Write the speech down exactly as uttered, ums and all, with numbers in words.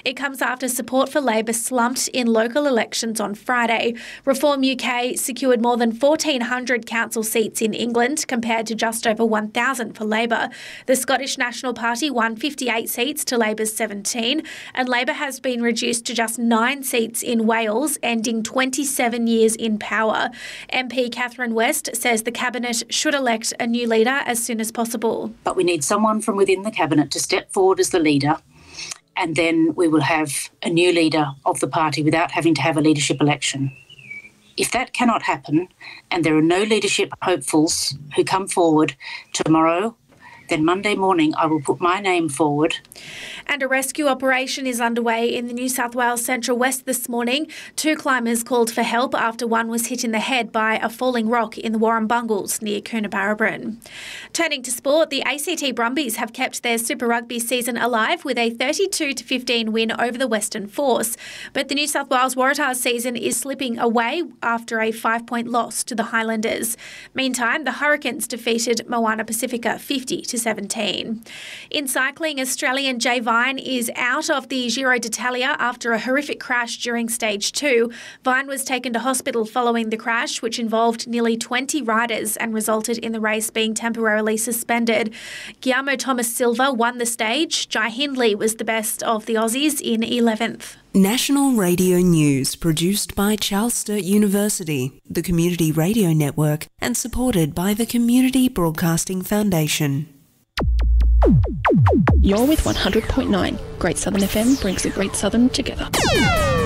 It comes after support for Labor slumped in local elections on Friday. Reform U K secured more than fourteen hundred council seats in England compared to just over one thousand for Labor. The Scottish National Party won fifty-eight seats to Labor's seventeen, and Labor has been reduced to just nine seats in Wales, ending twenty-seven years in power. M P Catherine West says the Cabinet should elect a new leader as soon as possible. But we need someone from within the Cabinet to step forward as the leader, and then we will have a new leader of the party without having to have a leadership election. If that cannot happen, and there are no leadership hopefuls who come forward tomorrow, then Monday morning I will put my name forward. And a rescue operation is underway in the New South Wales Central West this morning. Two climbers called for help after one was hit in the head by a falling rock in the Warrumbungles near Coonabarabran. Turning to sport, the A C T Brumbies have kept their Super Rugby season alive with a thirty-two to fifteen win over the Western Force. But the New South Wales Waratahs season is slipping away after a five-point loss to the Highlanders. Meantime, the Hurricanes defeated Moana Pacifica fifty to seventeen. In cycling, Australian Jay Vine is out of the Giro d'Italia after a horrific crash during stage two. Vine was taken to hospital following the crash, which involved nearly twenty riders and resulted in the race being temporarily suspended. Guillermo Thomas Silva won the stage. Jai Hindley was the best of the Aussies in eleventh. National Radio News, produced by Charles Sturt University, the Community Radio Network, and supported by the Community Broadcasting Foundation. You're with one hundred point nine. Great Southern F M brings the Great Southern together.